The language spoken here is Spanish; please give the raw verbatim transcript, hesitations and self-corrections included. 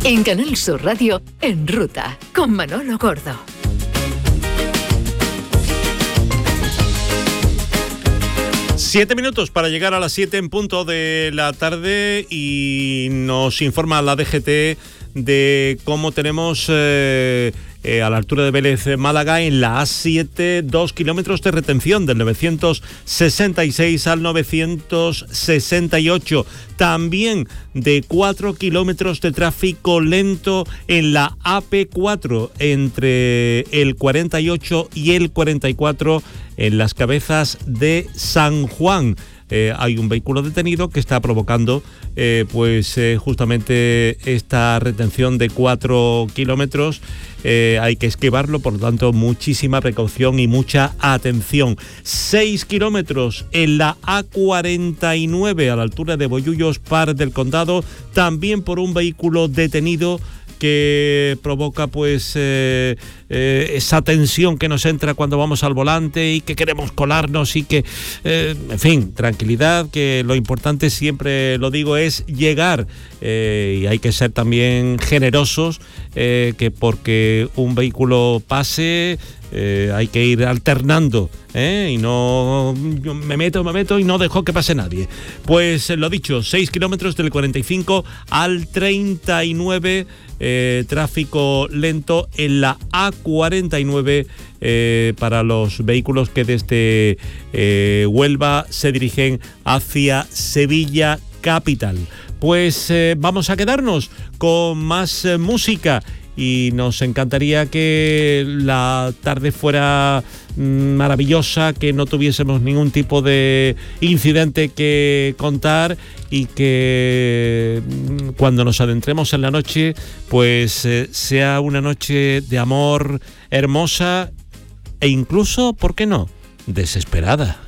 En Canal Sur Radio, En Ruta, con Manolo Gordo. Siete minutos para llegar a las siete en punto de la tarde y nos informa la D G T de cómo tenemos eh, eh, a la altura de Vélez, Málaga, en la A siete, dos kilómetros de retención del novecientos sesenta y seis al novecientos sesenta y ocho. También de cuatro kilómetros de tráfico lento en la A P cuatro entre el cuarenta y ocho y el cuarenta y cuatro en las Cabezas de San Juan. Eh, hay un vehículo detenido que está provocando eh, pues eh, justamente esta retención de cuatro kilómetros. Eh, hay que esquivarlo, por lo tanto muchísima precaución y mucha atención. seis kilómetros en la A cuarenta y nueve a la altura de Bollullos, Par del Condado, también por un vehículo detenido que provoca pues eh, eh, esa tensión que nos entra cuando vamos al volante y que queremos colarnos y que, eh, en fin, tranquilidad, que lo importante, siempre lo digo, es llegar eh, y hay que ser también generosos, eh, que porque un vehículo pase eh, hay que ir alternando, ¿eh? Y no yo me meto, me meto y no dejo que pase nadie. Pues lo dicho, seis kilómetros del cuarenta y cinco al treinta y nueve, eh, tráfico lento en la A cuarenta y nueve eh, para los vehículos que desde eh, Huelva se dirigen hacia Sevilla capital. Pues eh, vamos a quedarnos con más eh, música. Y nos encantaría que la tarde fuera maravillosa, que no tuviésemos ningún tipo de incidente que contar y que cuando nos adentremos en la noche, pues eh, sea una noche de amor hermosa e incluso, ¿por qué no?, desesperada.